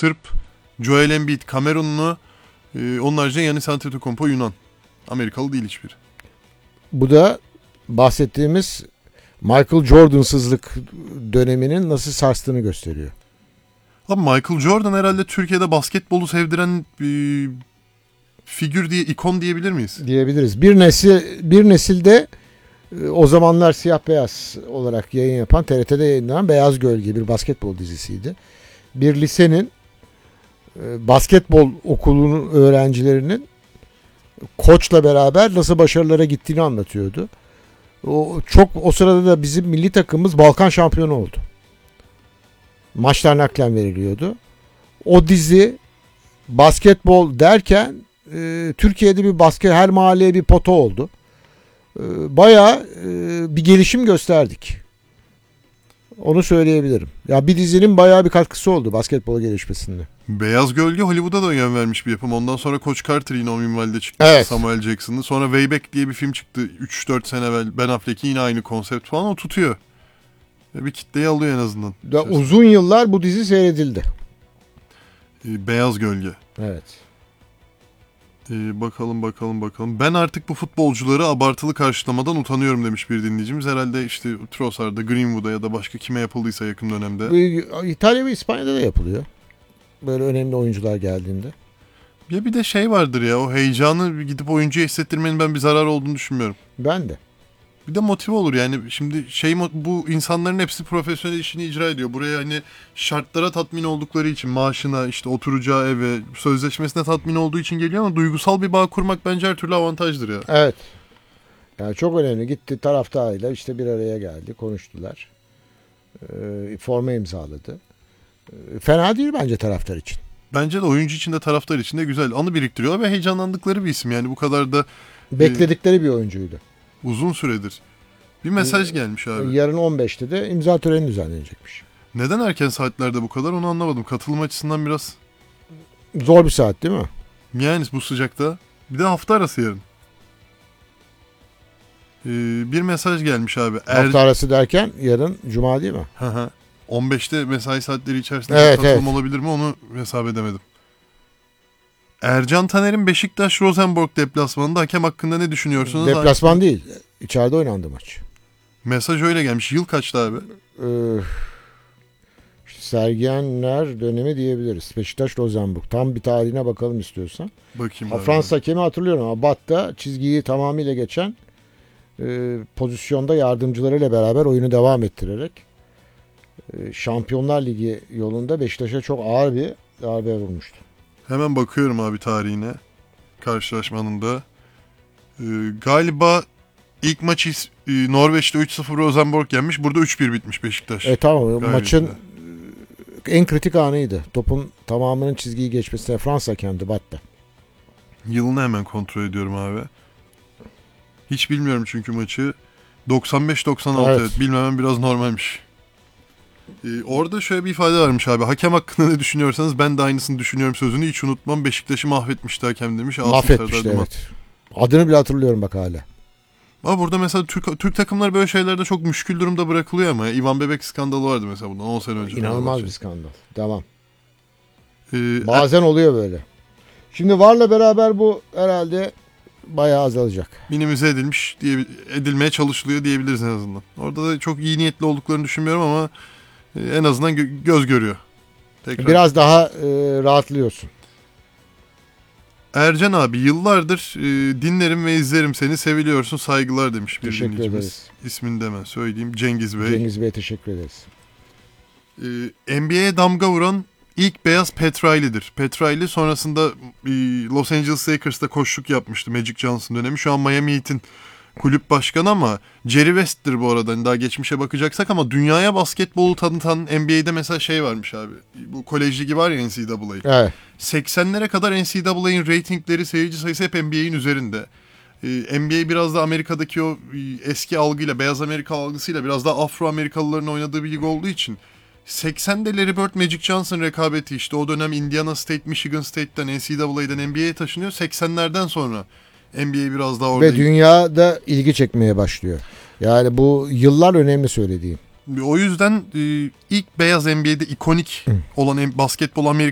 Sırp, Joel Embiid Kamerunlu, onun haricinde Giannis Antetokounmpo Yunan. Amerikalı değil hiçbiri. Bu da bahsettiğimiz Michael Jordan'sızlık döneminin nasıl sarstığını gösteriyor. Abi Michael Jordan herhalde Türkiye'de basketbolu sevdiren figür diye, ikon diyebilir miyiz? Diyebiliriz. Bir nesilde o zamanlar siyah beyaz olarak yayın yapan, TRT'de yayınlanan Beyaz Gölge bir basketbol dizisiydi. Bir lisenin basketbol okulunun öğrencilerinin koçla beraber nasıl başarılara gittiğini anlatıyordu. O sırada da bizim milli takımımız Balkan şampiyonu oldu. Maçlar naklen veriliyordu. O dizi basketbol derken Türkiye'de her mahalleye bir pota oldu. Bayağı bir gelişim gösterdik. Onu söyleyebilirim. Ya bir dizinin bayağı bir katkısı oldu basketbola gelişmesinde. Beyaz Gölge Hollywood'a da yön vermiş bir yapım. Ondan sonra Coach Carter yine o minvalde çıktı. Evet. Samuel Jackson'lı. Sonra Way Back diye bir film çıktı 3-4 sene evvel. Ben Affleck'in yine aynı konsept falan, o tutuyor. Bir kitleyi alıyor en azından. Uzun yıllar bu dizi seyredildi. Beyaz Gölge. Evet. Bakalım. Ben artık bu futbolcuları abartılı karşılamadan utanıyorum demiş bir dinleyicimiz. Herhalde işte Trossard'a, Greenwood'a ya da başka kime yapıldıysa yakın dönemde. İtalya ve İspanya'da da yapılıyor. Böyle önemli oyuncular geldiğinde. Ya bir de şey vardır ya, o heyecanı gidip oyuncuya hissettirmenin ben bir zarar olduğunu düşünmüyorum. Ben de. Bir de motive olur yani. Şimdi bu insanların hepsi profesyonel işini icra ediyor. Buraya hani şartlara tatmin oldukları için, maaşına, işte oturacağı eve, sözleşmesine tatmin olduğu için geliyor ama duygusal bir bağ kurmak bence her türlü avantajdır ya. Evet. Yani çok önemli. Gitti taraftarıyla işte bir araya geldi, konuştular. Forma imzaladı. Fena değil bence taraftar için. Bence de oyuncu için de taraftar için de güzel. Anı biriktiriyorlar ve heyecanlandıkları bir isim. Yani bu kadar da bekledikleri bir oyuncuydu. Uzun süredir. Bir mesaj gelmiş abi. Yarın 15'te de imza töreni düzenlenecekmiş. Neden erken saatlerde bu kadar, onu anlamadım. Katılım açısından biraz zor bir saat değil mi? Yani bu sıcakta. Bir de hafta arası yarın. Bir mesaj gelmiş abi. Hafta arası derken yarın Cuma değil mi? 15'te mesai saatleri içerisinde katılım olabilir mi, onu hesap edemedim. Ercan Taner'in Beşiktaş-Rosenborg deplasmanında hakem hakkında ne düşünüyorsunuz? Deplasman değil. İçeride oynandı maç. Mesaj öyle gelmiş. Yıl kaçtı abi? Sergenler dönemi diyebiliriz. Beşiktaş-Rosenborg. Tam bir tarihine bakalım istiyorsan. Bakayım abi. Fransız hakemi hatırlıyorum ama Bat'ta çizgiyi tamamıyla geçen pozisyonda yardımcılarıyla beraber oyunu devam ettirerek Şampiyonlar Ligi yolunda Beşiktaş'a çok ağır bir darbe vurmuştu. Hemen bakıyorum abi tarihine. Karşılaşmanın da. Galiba ilk maçı Norveç'te 3-0 Rosenborg yenmiş. Burada 3-1 bitmiş Beşiktaş. Tamam. Maçın en kritik anıydı. Topun tamamının çizgiyi geçmesine Fransa hakemdi Bat'ta. Yılını hemen kontrol ediyorum abi. Hiç bilmiyorum çünkü maçı. 95-96 evet. Bilmemem biraz normalmiş. Orada şöyle bir ifade varmış abi. Hakem hakkında ne düşünüyorsanız ben de aynısını düşünüyorum sözünü hiç unutmam. Beşiktaş'ı mahvetmişti hakem demiş. Mahvetmişti evet. Adını bile hatırlıyorum bak hala. Ama burada mesela Türk takımları böyle şeylerde çok müşkül durumda bırakılıyor ama. İvan Bebek skandalı vardı mesela bundan 10 sene önce. İnanılmaz bir skandal. Devam. Bazen oluyor böyle. Şimdi VAR'la beraber bu herhalde bayağı azalacak. Minimize edilmeye çalışılıyor diyebiliriz en azından. Orada da çok iyi niyetli olduklarını düşünmüyorum ama en azından göz görüyor. Tekrar. Biraz daha rahatlıyorsun. Ercan abi yıllardır dinlerim ve izlerim seni, seviliyorsun, saygılar demiş bir dinleyicimiz. Teşekkür ederiz. İsmini de hemen söyleyeyim, Cengiz Bey. Cengiz Bey teşekkür ederiz. NBA'ye damga vuran ilk beyaz Pat Riley'dir. Pat Riley sonrasında Los Angeles Lakers'ta koçluk yapmıştı Magic Johnson dönemi. Şu an Miami Heat'in kulüp başkanı ama Jerry West'tir bu arada. Hani daha geçmişe bakacaksak ama dünyaya basketbolu tanıtan NBA'de mesela şey varmış abi. Bu kolej ligi var ya NCAA. Evet. 80'lere kadar NCAA'nin reytingleri, seyirci sayısı hep NBA'in üzerinde. NBA biraz da Amerika'daki o eski algıyla, beyaz Amerika algısıyla biraz daha Afro-Amerikalıların oynadığı bir lig olduğu için 80'de Larry Bird, Magic Johnson rekabeti işte o dönem Indiana State, Michigan State'ten NCAA'den NBA'ye taşınıyor. 80'lerden sonra NBA biraz daha orada. Ve dünyada ilgi çekmeye başlıyor. Yani bu yıllar önemli söylediğim. O yüzden ilk beyaz NBA'de ikonik olan basketbol